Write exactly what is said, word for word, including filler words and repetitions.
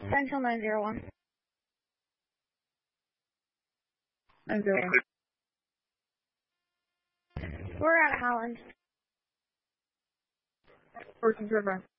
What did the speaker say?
Central nine zero one. nine zero one. We're at Holland. fourteen River.